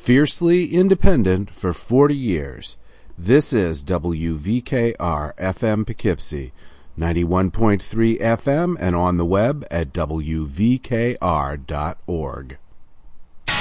Fiercely independent for 40 years. This is WVKR FM Poughkeepsie, 91.3 FM and on the web at WVKR.org.